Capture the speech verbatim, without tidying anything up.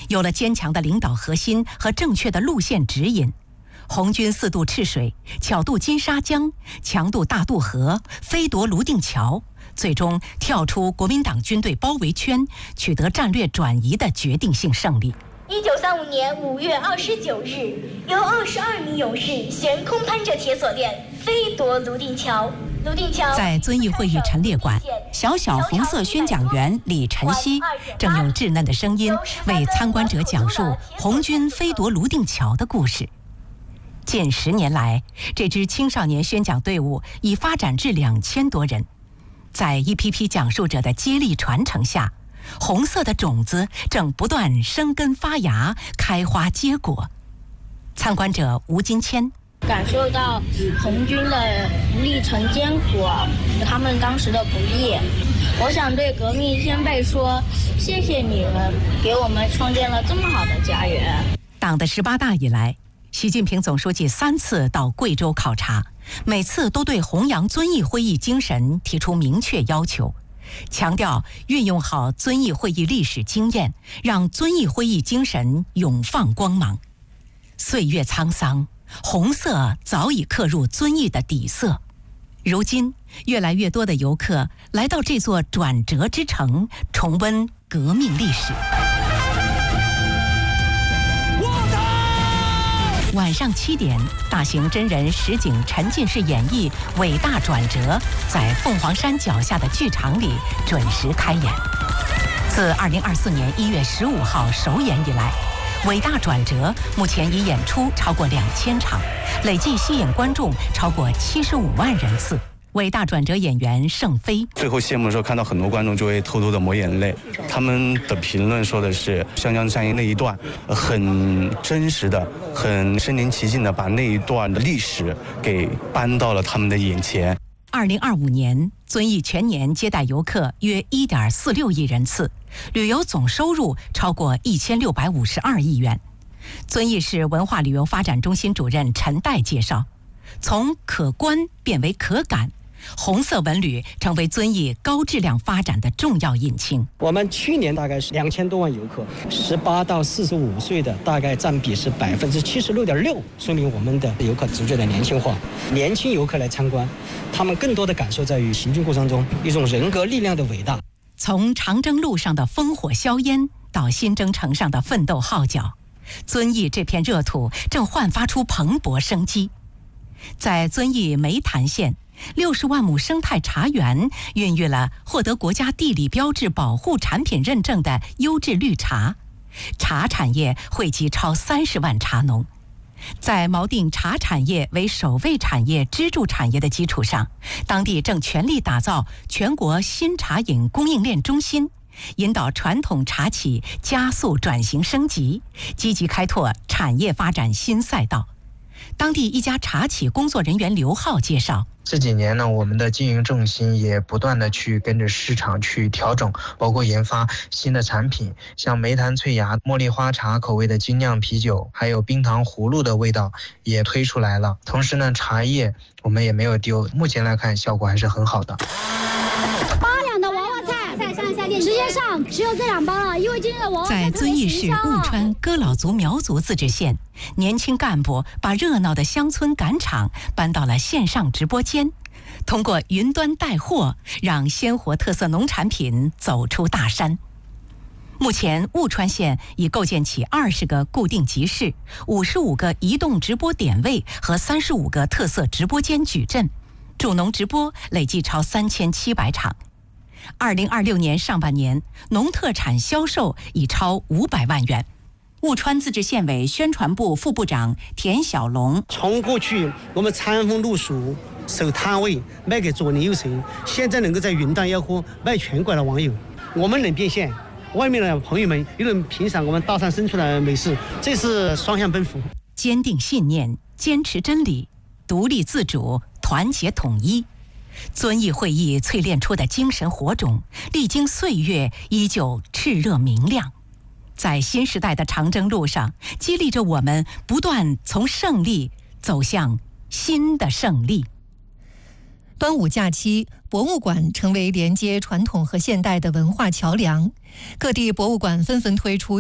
有了坚强的领导核心和正确的路线指引，红军四渡赤水，巧渡金沙江，强渡大渡河，飞夺泸定桥，最终跳出国民党军队包围圈，取得战略转移的决定性胜利。 一九三五年五月二十九日，由二十二名勇士悬空攀着铁锁链，飞夺泸定桥。泸定桥在遵义会议陈列馆，小小红色宣讲员李晨曦正用稚嫩的声音为参观者讲述红军飞夺泸定桥的故事。近十年来，这支青少年宣讲队伍已发展至两千多人。在一批批讲述者的接力传承下，红色的种子正不断生根发芽，开花结果。参观者吴金谦感受到红军的历程艰苦，他们当时的不易。我想对革命先辈说，谢谢你们给我们创建了这么好的家园。 党的十八大以来，习近平总书记三次到贵州考察，每次都对弘扬遵义会议精神提出明确要求，强调运用好遵义会议历史经验，让遵义会议精神永放光芒。岁月沧桑，红色早已刻入遵义的底色。如今，越来越多的游客来到这座转折之城，重温革命历史。晚上七点，大型真人实景沉浸式演绎《伟大转折》在凤凰山脚下的剧场里准时开演。自二零二四年一月十五号首演以来，《伟大转折》目前已演出超过两千场，累计吸引观众超过七十五万人次。伟大转折演员盛飞最后谢幕的时候，看到很多观众就会偷偷的抹眼泪。他们的评论说的是湘江战役那一段很真实的、很身临其境的把那一段的历史给搬到了他们的眼前。 二零二五年，遵义全年接待游客约一点四六亿人次，旅游总收入超过一千六百五十二亿元。遵义市文化旅游发展中心主任陈岱介绍，从可观变为可感，红色文旅成为遵义高质量发展的重要引擎。 我们去年大概是两千多万游客，十八到四十五岁的大概占比是百分之七十六点六，说明我们的游客逐渐的年轻化。年轻游客来参观，他们更多的感受在于行军过程中一种人格力量的伟大。 从长征路上的烽火硝烟到新征程上的奋斗号角，遵义这片热土正焕发出蓬勃生机。在遵义梅潭县，六十万亩生态茶园孕育了获得国家地理标志保护产品认证的优质绿茶，茶产业惠及超三十万茶农。在锚定茶产业为首位产业支柱产业的基础上，当地正全力打造全国新茶饮供应链中心，引导传统茶企加速转型升级，积极开拓产业发展新赛道。当地一家茶企工作人员刘浩介绍， 这几年呢，我们的经营重心也不断的去跟着市场去调整，包括研发新的产品，像梅潭翠芽茉莉花茶口味的精酿啤酒，还有冰糖葫芦的味道也推出来了。同时呢，茶叶我们也没有丢，目前来看效果还是很好的。 八两的娃娃菜，再上下店直接上，只有这两包了，因为今天的娃娃菜在遵义市雾川哥老族苗族自治县，年轻干部把热闹的乡村赶场搬到了线上直播间，通过云端带货，让鲜活特色农产品走出大山。目前，雾川县已构建起二十个固定集市、五十五个移动直播点位和三十五个特色直播间矩阵，助农直播累计超三千七百场。二零二六年上半年，农特产销售已超五百万元。雾川自治县委宣传部副部长田小龙， 从过去我们餐风露宿守摊位卖给左邻右舍，现在能够在云端吆喝卖全国的网友，我们能变现，外面的朋友们又能品赏我们大山深处的美食，这是双向奔赴。 坚定信念，坚持真理，独立自主，团结统一。遵义会议淬炼出的精神火种，历经岁月依旧炽热明亮，在新时代的长征路上，激励着我们不断从胜利走向新的胜利。 端午假期，博物馆成为连接传统和现代的文化桥梁，各地博物馆纷纷推出